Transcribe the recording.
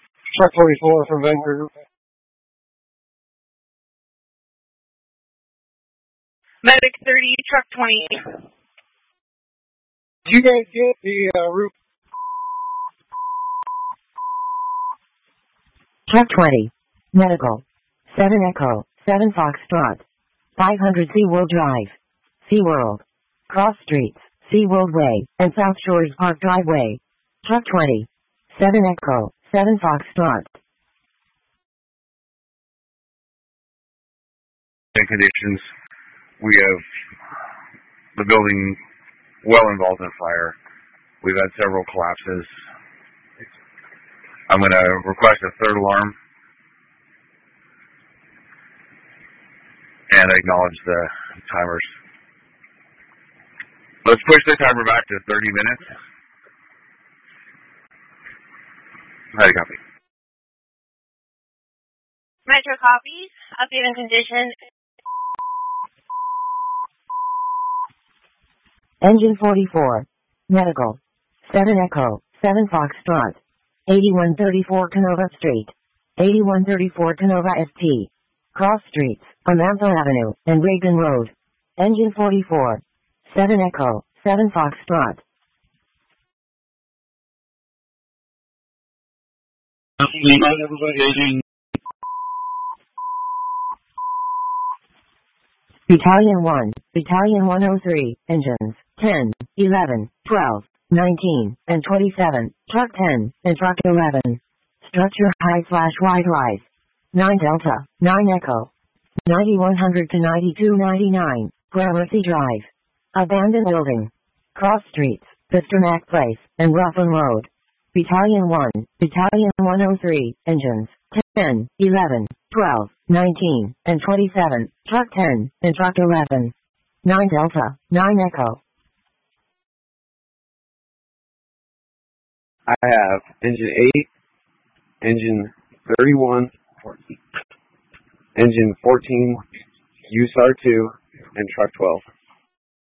Truck 24 from Vancouver. Medic 30, truck 20. Did you guys get the route? Truck 20. Medical. 7 Echo, 7 Foxtrot. 500 SeaWorld Drive. SeaWorld. Cross Streets, SeaWorld Way, and South Shores Park Driveway. Truck 20. 7 Echo, 7 Foxtrot. Conditions. We have the building well involved in fire. We've had several collapses. I'm going to request a third alarm and acknowledge the timers. Let's push the timer back to 30 minutes. How do you copy? Metro copies. Updating condition. Engine 44. Medical. 7 Echo, 7 Foxtrot. 8134 Canova Street. 8134 Canova ST. Cross Streets, Amantha Avenue, and Reagan Road. Engine 44. 7 Echo, 7 Foxtrot. Everybody. Battalion 1, Battalion 103, engines 10, 11, 12, 19, and 27, truck 10, and truck 11. Structure high flash wide rise. 9 Delta, 9 Echo. 9100 to 9299, Gramercy Drive. Abandoned building. Cross Streets, Pasternak Place, and Ruffin Road. Battalion 1, Battalion 103, engines 10, 11, 12, 19, and 27, truck 10, and truck 11. 9 Delta, 9 Echo. I have engine 8, engine 31, engine 14, USAR 2, and truck 12.